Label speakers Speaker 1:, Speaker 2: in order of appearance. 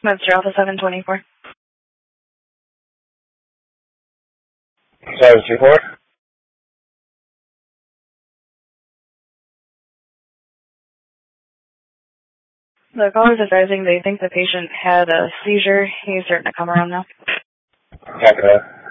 Speaker 1: Webster Alpha 724.
Speaker 2: 724.
Speaker 1: The caller is advising they think the patient had a seizure. He's starting to come around now.
Speaker 2: Copy that.